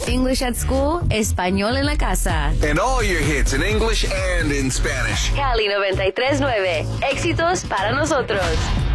English at school, español en la casa. And all your hits in English and in Spanish. Cali 93.9. Éxitos para nosotros.